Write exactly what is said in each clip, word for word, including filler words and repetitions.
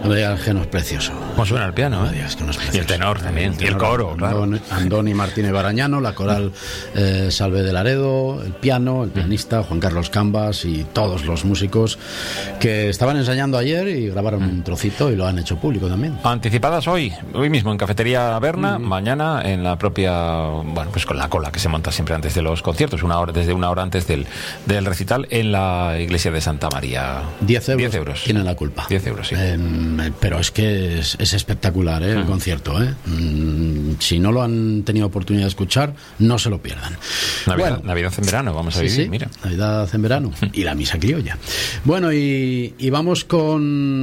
No me digas que no es precioso. ¿Cómo suena el piano? No ¿eh? me digas que no es precioso. Y el tenor también, el tenor, y el coro, claro. Andoni, Andoni Martínez Barañano, la coral eh, Salve de Laredo, el piano, el pianista Juan Carlos Cambas y todos los músicos que estaban ensayando ayer y grabaron mm. un trocito y lo han hecho público también. Anticipadas hoy, hoy mismo en Cafetería Berna, mm. mañana en la propia, bueno, pues con la cola que se monta siempre antes de los conciertos, una hora, desde una hora antes del, del recital en la iglesia de Santa María. diez euros, diez euros. Tienen la culpa. diez euros, sí. Eh, pero es que es, es espectacular, ¿eh? El mm. concierto, ¿eh? Mm, si no lo han tenido oportunidad de escuchar, no se lo pierdan. Navidad, bueno, Navidad en verano, vamos a sí, vivir, sí, mira. Navidad en verano y la misa criolla. Bueno, y, y vamos con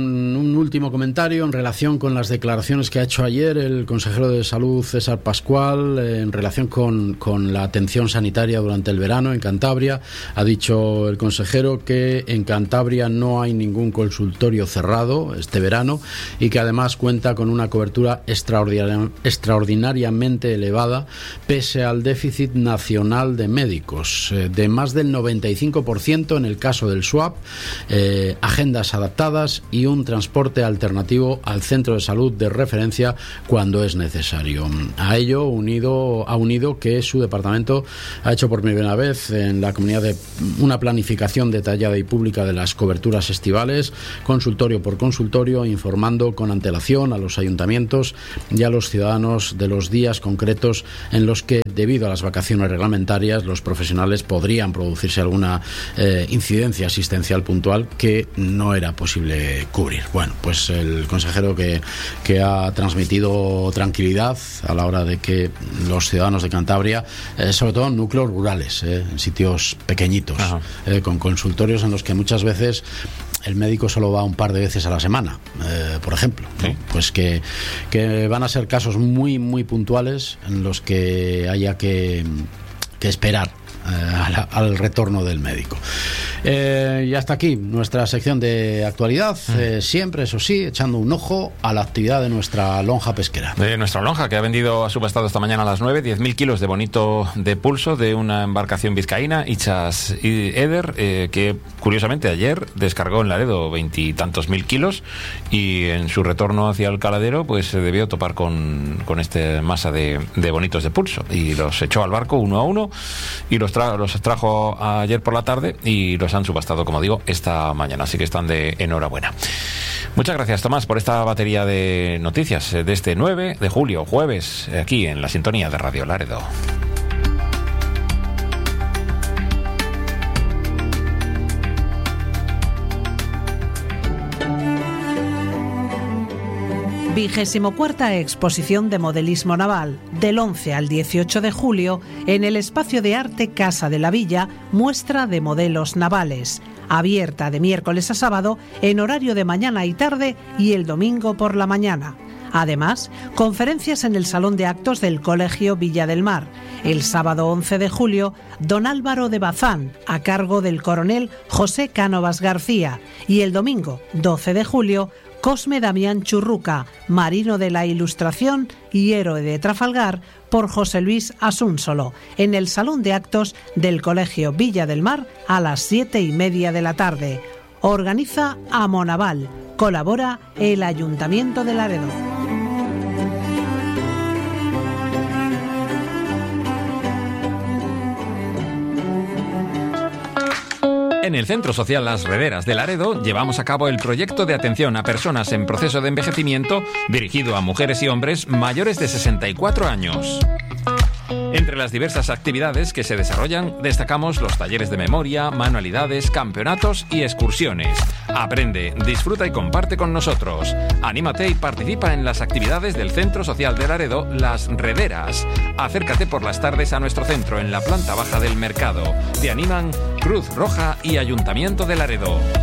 un último comentario en relación con las declaraciones que ha hecho ayer el consejero de Salud César Pascual eh, en relación con, con la atención sanitaria durante el verano en Cantabria. Ha dicho el consejero que en Cantabria no hay ningún consultorio cerrado este verano y que además cuenta con una cobertura extraordinaria, extraordinariamente elevada pese al déficit nacional de médicos, eh, de más del noventa y cinco por ciento en el caso del SWAP, eh, agendas adaptadas y un transporte alternativo al centro de salud de referencia cuando es necesario. A ello unido, ha unido que su departamento ha hecho por primera vez en la comunidad de una planificación detallada y pública de las coberturas estivales, consultorio por consultorio, informando con antelación a los ayuntamientos y a los ciudadanos de los días concretos en los que, debido a las vacaciones reglamentarias, los profesionales podrían producirse alguna eh, incidencia asistencial puntual que no era posible cubrir. Bueno, pues el consejero que, que ha transmitido tranquilidad a la hora de que los ciudadanos de Cantabria, eh, sobre todo en núcleos rurales, eh, en sitios pequeñitos, eh, con consultorios en los que muchas veces el médico solo va un par de veces a la semana, eh, por ejemplo, ¿no? Sí. Pues que, que van a ser casos muy, muy puntuales en los que haya que, que esperar eh, al, al retorno del médico. Eh, y hasta aquí nuestra sección de actualidad, eh, siempre, eso sí, echando un ojo a la actividad de nuestra lonja pesquera. De nuestra lonja, que ha vendido, ha subastado esta mañana a las nueve, diez mil kilos de bonito de pulso de una embarcación vizcaína, Ichas Eder, eh, que curiosamente ayer descargó en Laredo veintitantos mil kilos y en su retorno hacia el caladero pues se debió topar con, con esta masa de, de bonitos de pulso y los echó al barco uno a uno y los, tra- los trajo ayer por la tarde y los han subastado, como digo, esta mañana, así que están de enhorabuena. Muchas gracias, Tomás, por esta batería de noticias de este nueve de julio, jueves, aquí en la sintonía de Radio Laredo. Vigésimo cuarta Exposición de Modelismo Naval, del once al dieciocho de julio, en el Espacio de Arte Casa de la Villa, muestra de modelos navales, abierta de miércoles a sábado en horario de mañana y tarde y el domingo por la mañana. Además, conferencias en el Salón de Actos del Colegio Villa del Mar. El sábado once de julio, Don Álvaro de Bazán, a cargo del coronel José Cánovas García. Y el domingo doce de julio, Cosme Damián Churruca, marino de la Ilustración y héroe de Trafalgar, por José Luis Asúnsolo, en el Salón de Actos del Colegio Villa del Mar a las siete y media de la tarde. Organiza Amonaval. Colabora el Ayuntamiento de Laredo. En el Centro Social Las Rederas de Laredo llevamos a cabo el proyecto de atención a personas en proceso de envejecimiento dirigido a mujeres y hombres mayores de sesenta y cuatro años. Entre las diversas actividades que se desarrollan, destacamos los talleres de memoria, manualidades, campeonatos y excursiones. Aprende, disfruta y comparte con nosotros. Anímate y participa en las actividades del Centro Social de Laredo, Las Rederas. Acércate por las tardes a nuestro centro en la planta baja del mercado. Te animan Cruz Roja y Ayuntamiento de Laredo.